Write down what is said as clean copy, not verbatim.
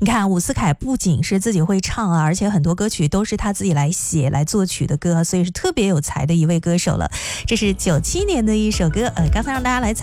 看伍思凯不仅是自己会唱啊，而且很多歌曲都是他自己来写来作曲的歌，所以是特别有才的一位歌手了。这是97年的一首歌，刚才让大家来